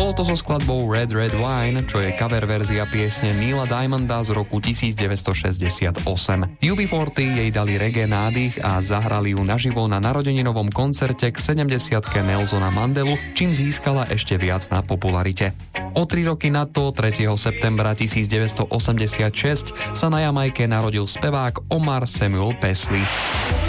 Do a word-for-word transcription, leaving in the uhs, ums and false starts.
Bolo to so skladbou Red Red Wine, čo je cover verzia piesne Neila Diamonda z roku devätnásťstošesťdesiatosem. ú bé štyridsať jej dali reggae nádych a zahrali ju naživo na narodeninovom koncerte k sedemdesiatke Nelsona Mandelu, čím získala ešte viac na popularite. O tri roky na to, tretieho septembra devätnásťstoosemdesiatšesť, sa na Jamajke narodil spevák Omar Samuel Pesley.